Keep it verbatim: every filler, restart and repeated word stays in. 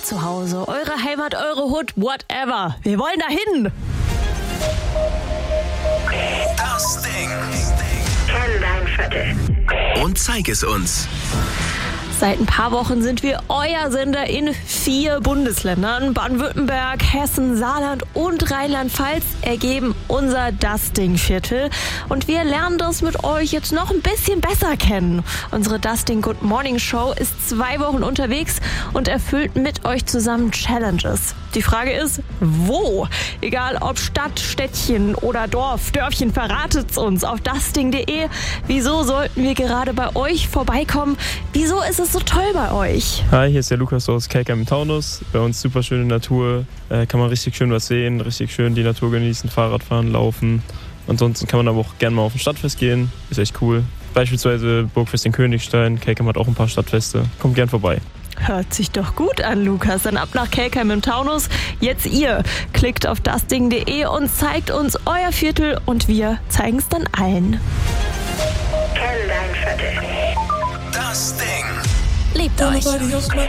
Zuhause, eure Heimat, eure Hut, whatever. Wir wollen dahin. Das Ding. Kenn dein Viertel. Und zeig es uns. Seit ein paar Wochen sind wir euer Sender in vier Bundesländern. Baden-Württemberg, Hessen, Saarland und Rheinland-Pfalz ergeben unser Dusting-Viertel. Und wir lernen das mit euch jetzt noch ein bisschen besser kennen. Unsere Dusting Good Morning Show ist zwei Wochen unterwegs und erfüllt mit euch zusammen Challenges. Die Frage ist, wo? Egal ob Stadt, Städtchen oder Dorf, Dörfchen, verratet's uns auf dusting punkt de. Wieso sollten wir gerade bei euch vorbeikommen? Wieso ist es so toll bei euch? Hi, hier ist der Lukas aus K K im Taunus. Bei uns super schöne Natur, äh, kann man richtig schön was sehen, richtig schön die Natur genießen, Fahrrad fahren, laufen. Ansonsten kann man aber auch gerne mal auf ein Stadtfest gehen, ist echt cool. Beispielsweise Burgfest in Königstein, Kelkheim hat auch ein paar Stadtfeste. Kommt gern vorbei. Hört sich doch gut an, Lukas. Dann ab nach Kelkheim im Taunus. Jetzt ihr. Klickt auf dusting punkt de und zeigt uns euer Viertel und wir zeigen es dann allen. Kenn dein Viertel. Das Ding. Lebt euch.